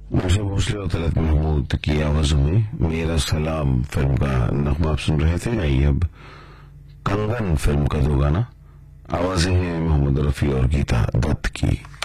मुझे भोसले और तलत महमूद की आवाजों में मेरा सलाम फिल्म का नगमा आप सुन रहे थे। आइए अब कंगन फिल्म का दो गाना, आवाजें हैं मोहम्मद रफी और गीता दत्त की।